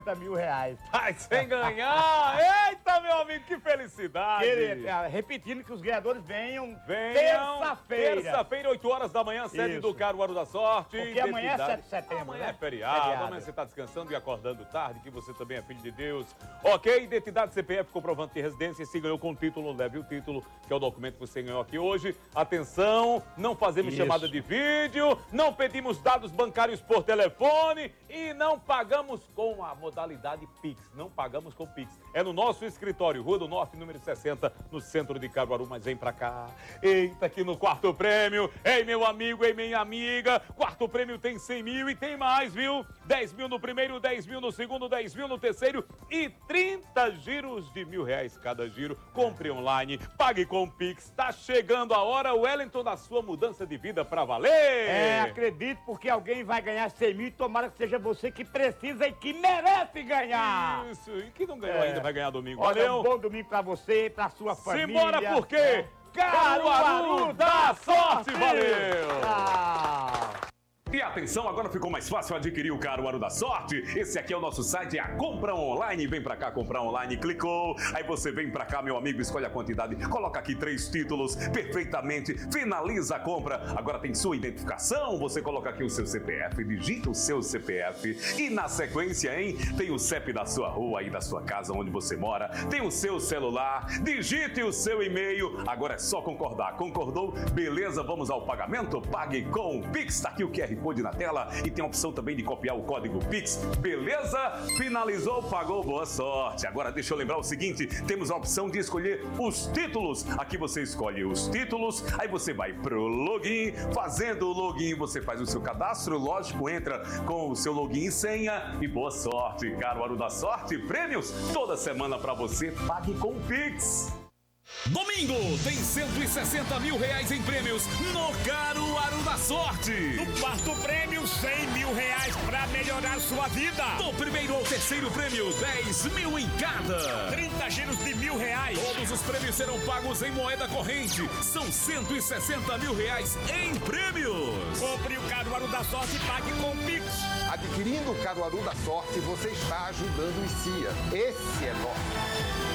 R$50.000. Ai, sem ganhar! Eita, meu amigo, que felicidade! Repetindo que os ganhadores venham terça-feira. Terça-feira, 8 horas da manhã, sede Isso. do Caruaru da Sorte. Porque amanhã é 7 de setembro, Amanhã né? é feriado, amanhã você está descansando e acordando tarde, que você também é filho de Deus. Ok, identidade, CPF, comprovante de residência, se ganhou com título, leve o título, que é o documento que você ganhou aqui hoje. Atenção, não fazemos chamada de vídeo, não pedimos dados bancários por telefone e não pagamos com a modalidade Pix. Não pagamos com Pix. É no nosso escritório, Rua do Norte, número 60, no centro de Caruaru, mas vem pra cá. Eita, aqui no quarto prêmio. Ei, meu amigo, ei, minha amiga. Quarto prêmio tem 100 mil e tem mais, viu? 10 mil no primeiro, 10 mil no segundo, 10 mil no terceiro e 30 giros de R$1.000 cada giro. Compre online, pague com Pix. Tá chegando a hora, Wellington, da sua mudança de vida pra valer. Acredito, porque alguém vai ganhar 100 mil e tomara que seja você que precisa e que merece ganhar. Isso, e que não ganhou ainda vai ganhar domingo. Olha, Valeu. um bom domingo pra você, pra sua família. Simbora, por quê? Caruaru da Sorte, valeu! Tchau! E atenção, agora ficou mais fácil adquirir o Caruaru da Sorte. Esse aqui é o nosso site, é a Compra Online. Vem pra cá, comprar online, clicou. Aí você vem pra cá, meu amigo, escolhe a quantidade, coloca aqui 3 títulos, perfeitamente, finaliza a compra. Agora tem sua identificação, você coloca aqui o seu CPF, digita o seu CPF. E na sequência, hein, tem o CEP da sua rua aí, da sua casa, onde você mora. Tem o seu celular, digite o seu e-mail. Agora é só concordar. Concordou? Beleza, vamos ao pagamento? Pague com o Pix. Tá aqui o QR Code na tela e tem a opção também de copiar o código Pix. Beleza? Finalizou, pagou, boa sorte. Agora deixa eu lembrar o seguinte, temos a opção de escolher os títulos. Aqui você escolhe os títulos, aí você vai pro login. Fazendo o login, você faz o seu cadastro, lógico, entra com o seu login e senha e boa sorte. Caruaru da Sorte, prêmios toda semana pra você. Pague com Pix. Domingo tem R$160 mil em prêmios no Caruaru da Sorte. No quarto prêmio, R$100.000 para melhorar sua vida. Do primeiro ao terceiro prêmio, 10 mil em cada. 30 giros de R$1.000. Todos os prêmios serão pagos em moeda corrente. São R$160 mil em prêmios. Compre o Caruaru da Sorte e pague com Pix. Adquirindo o Caruaru da Sorte, você está ajudando o CIA. Esse é nosso.